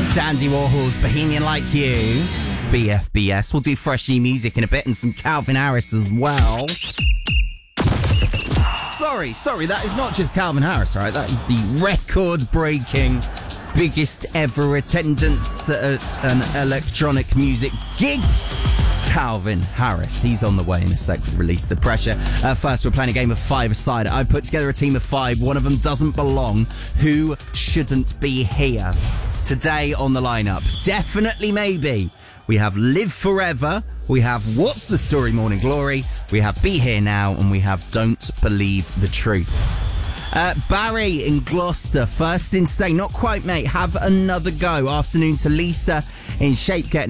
Dandy Warhol's Bohemian Like You. It's BFBS. We'll do fresh new music in a bit and some Calvin Harris as well. Sorry, that is not just Calvin Harris, right? That is the record-breaking, biggest ever attendance at an electronic music gig. Calvin Harris. He's on the way in a sec to Release the Pressure. First, we're playing a game of five-a-side. I put together a team of five. One of them doesn't belong. Who shouldn't be here? Today on the lineup, definitely maybe, we have Live Forever, we have What's the Story Morning Glory, we have Be Here Now, and we have Don't Believe the Truth. Barry in Gloucester, first in stay, not quite mate, have another go. Afternoon to Lisa in Shape, getting